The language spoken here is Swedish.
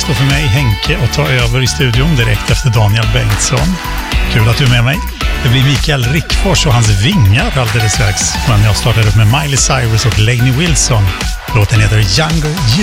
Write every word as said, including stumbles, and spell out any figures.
då för mig, Henke, att ta över i studion direkt efter Daniel Bengtsson. Kul att du är med mig. Det blir Mikael Rickfors och hans vingar alldeles strax. Men jag startar upp med Miley Cyrus och Lainey Wilson. Låten heter Younger You.